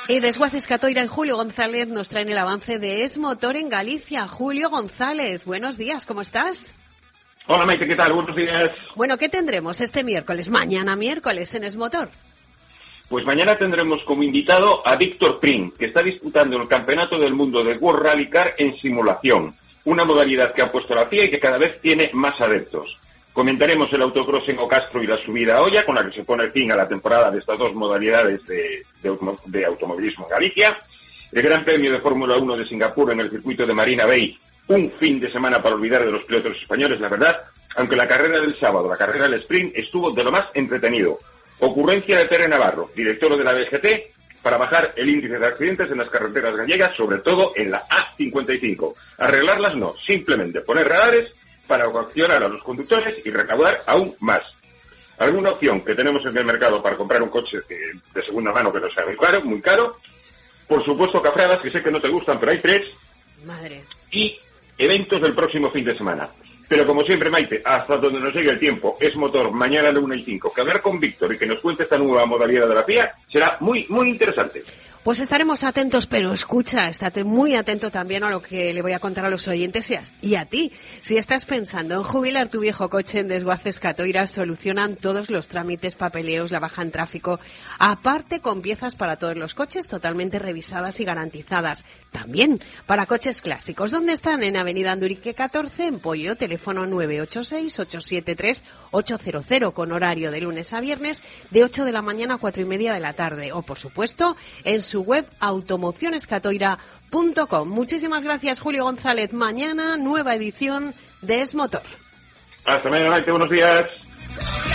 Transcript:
Y Desguaces Catoira y Julio González nos traen el avance de Esmotor en Galicia. Julio González, buenos días, ¿cómo estás? Hola Maite, ¿qué tal? Buenos días. Bueno, ¿qué tendremos este miércoles, mañana miércoles en Esmotor? Pues mañana tendremos como invitado a Víctor Prim, que está disputando el Campeonato del Mundo de World Rally Car en simulación, una modalidad que ha puesto la FIA y que cada vez tiene más adeptos. Comentaremos el autocross en Ocastro y la subida a Oia, con la que se pone fin a la temporada de estas dos modalidades de automovilismo en Galicia, el Gran Premio de Fórmula 1 de Singapur en el circuito de Marina Bay, un fin de semana para olvidar de los pilotos españoles, la verdad, aunque la carrera del sábado, la carrera del sprint, estuvo de lo más entretenido. Ocurrencia de Tere Navarro, director de la DGT, para bajar el índice de accidentes en las carreteras gallegas, sobre todo en la A55. Arreglarlas no, simplemente poner radares para coaccionar a los conductores y recaudar aún más. Alguna opción que tenemos en el mercado para comprar un coche de segunda mano que no sea muy caro. Por supuesto, cafradas, que sé que no te gustan, pero hay tres. Madre. Y eventos del próximo fin de semana. Pero como siempre, Maite, hasta donde nos llegue el tiempo, Esmotor, mañana a la 1:05. Que hablar con Víctor y que nos cuente esta nueva modalidad de la FIA será muy, muy interesante. Pues estaremos atentos, pero escucha, estate muy atento también a lo que le voy a contar a los oyentes y a ti. Si estás pensando en jubilar tu viejo coche, en Desguaces Catoira solucionan todos los trámites, papeleos, la baja en tráfico, aparte con piezas para todos los coches totalmente revisadas y garantizadas. También para coches clásicos. ¿Dónde están? En Avenida Andurique 14, en Pollo, teléfono 986-873-800, con horario de lunes a viernes, de 8 de la mañana a 4:30 de la tarde. O, por supuesto, en su web automocionescatoira.com. Muchísimas gracias, Julio González. Mañana, nueva edición de Esmotor. Hasta mañana, Maite. Buenos días.